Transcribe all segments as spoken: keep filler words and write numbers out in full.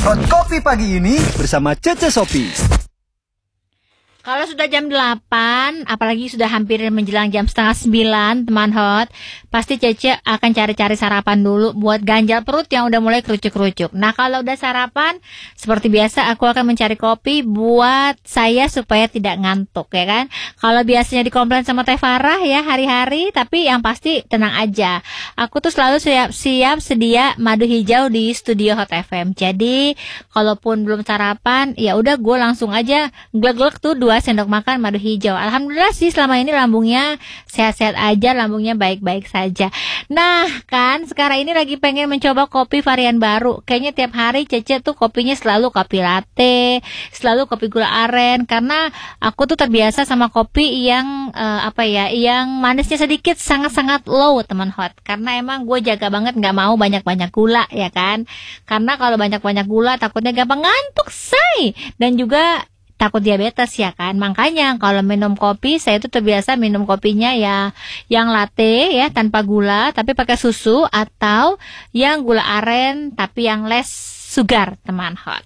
Hot Kopi Pagi ini bersama Cece Sopi. Kalau sudah jam delapan, apalagi sudah hampir menjelang jam setengah sembilan, teman Hot, pasti Cece akan cari-cari sarapan dulu buat ganjal perut yang udah mulai kerucuk-kerucuk. Nah, kalau udah sarapan, seperti biasa aku akan mencari kopi buat saya supaya tidak ngantuk, ya kan? Kalau biasanya dikomplain sama Teh Farah ya hari-hari, tapi yang pasti tenang aja. Aku tuh selalu siap-siap sedia madu hijau di studio Hot F M. Jadi, kalaupun belum sarapan, ya udah gue langsung aja glek-glek tuh dua sendok makan madu hijau. Alhamdulillah sih selama ini lambungnya sehat-sehat aja, lambungnya baik-baik saja. Nah kan sekarang ini lagi pengen mencoba kopi varian baru. Kayaknya tiap hari Cece tuh kopinya selalu kopi latte, selalu kopi gula aren. Karena aku tuh terbiasa sama kopi yang uh, apa ya, yang manisnya sedikit, sangat-sangat low teman Hot. Karena emang gue jaga banget gak mau banyak-banyak gula ya kan. Karena kalau banyak-banyak gula takutnya gampang ngantuk say. Dan juga takut diabetes ya kan. Makanya kalau minum kopi saya itu terbiasa minum kopinya ya yang latte ya tanpa gula tapi pakai susu, atau yang gula aren tapi yang less sugar teman Hot.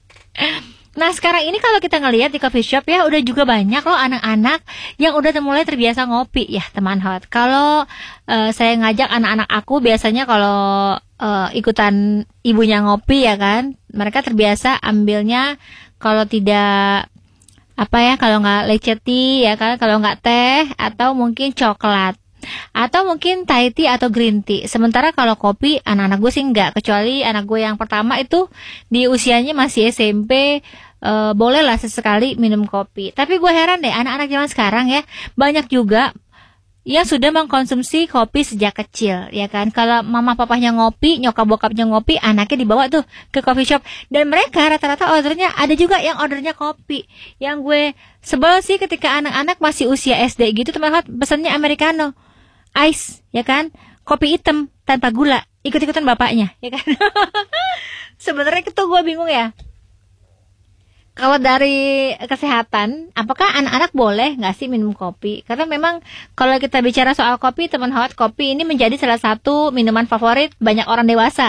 Nah sekarang ini kalau kita ngelihat di coffee shop ya udah juga banyak loh anak-anak yang udah mulai terbiasa ngopi ya teman Hot. Kalau uh, saya ngajak anak-anak aku biasanya kalau uh, ikutan ibunya ngopi ya kan, mereka terbiasa ambilnya kalau tidak apa ya, kalau nggak lecet tea ya kan, kalau nggak teh atau mungkin coklat atau mungkin Thai tea atau green tea. Sementara kalau kopi anak-anak gue sih nggak, kecuali anak gue yang pertama itu di usianya masih S M P, e, bolehlah sesekali minum kopi. Tapi gue heran deh anak-anak zaman sekarang ya banyak juga yang sudah mengkonsumsi kopi sejak kecil, ya kan? Kalau mama papahnya ngopi, nyokap bokapnya ngopi, anaknya dibawa tuh ke coffee shop. Dan mereka rata-rata ordernya, ada juga yang ordernya kopi. Yang gue sebel sih ketika anak-anak masih usia S D gitu, teman-teman, pesannya americano, ice, ya kan? Kopi hitam tanpa gula, ikut-ikutan bapaknya, ya kan? Sebenarnya itu gue bingung ya. Kalau dari kesehatan, apakah anak-anak boleh nggak sih minum kopi? Karena memang kalau kita bicara soal kopi, teman Hot, kopi ini menjadi salah satu minuman favorit banyak orang dewasa.